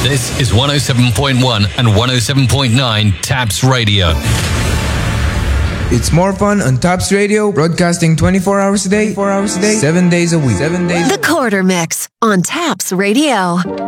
This is 107.1 and 107.9 Taps Radio. It's more fun on Taps Radio, broadcasting 24 hours a day, 7 days a week. The Quarter Mix on Taps Radio.